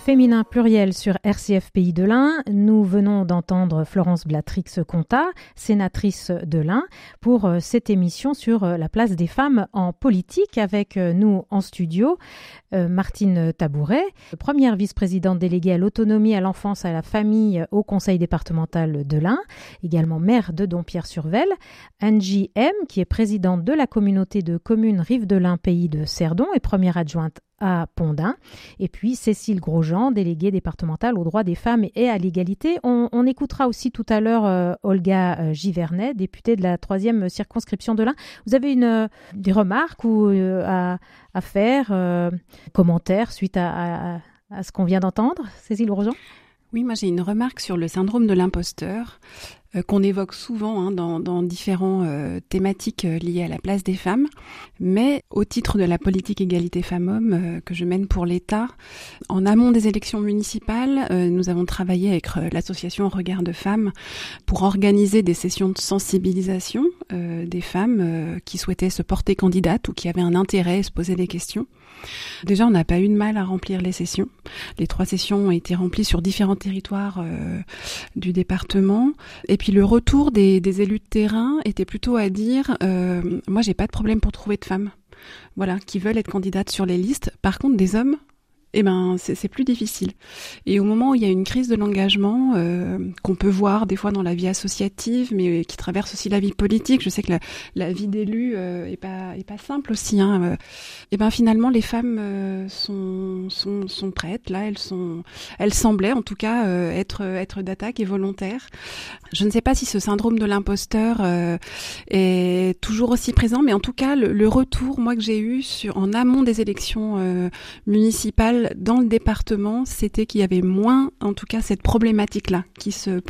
Féminin pluriel sur RCF Pays de l'Ain. Nous venons d'entendre Florence Blatrix-Contat, sénatrice de l'Ain, pour cette émission sur la place des femmes en politique. Avec nous en studio, Martine Tabouret, première vice-présidente déléguée à l'autonomie, à l'enfance, à la famille au conseil départemental de l'Ain, également maire de Dompierre-sur-Vesle. Angie M, qui est présidente de la communauté de communes Rive de l'Ain, pays de Cerdon, et première adjointe à Pont-d'Ain. Et puis Cécile Grosjean, déléguée départementale aux droits des femmes et à l'égalité. On écoutera aussi tout à l'heure Olga Givernet, députée de la 3e circonscription de l'Ain. Vous avez des remarques à faire, commentaires suite à ce qu'on vient d'entendre, Cécile Grosjean? Oui, moi j'ai une remarque sur le syndrome de l'imposteur qu'on évoque souvent dans différentes thématiques liées à la place des femmes. Mais au titre de la politique égalité femmes-hommes que je mène pour l'État, en amont des élections municipales, nous avons travaillé avec l'association Regard de Femmes pour organiser des sessions de sensibilisation des femmes qui souhaitaient se porter candidates ou qui avaient un intérêt et se poser des questions. Déjà, on n'a pas eu de mal à remplir les sessions. Les 3 sessions ont été remplies sur différents territoires du département. Et puis le retour des élus de terrain était plutôt à dire moi, j'ai pas de problème pour trouver de femmes, voilà, qui veulent être candidates sur les listes. Par contre, des hommes, c'est plus difficile. Et au moment où il y a une crise de l'engagement qu'on peut voir des fois dans la vie associative, mais qui traverse aussi la vie politique, je sais que la vie d'élu est pas simple aussi. Finalement, les femmes sont prêtes. Là, elles semblaient en tout cas être d'attaque et volontaires. Je ne sais pas si ce syndrome de l'imposteur est toujours aussi présent, mais en tout cas, le retour moi que j'ai eu en amont des élections municipales dans le département, c'était qu'il y avait moins, en tout cas, cette problématique-là qui se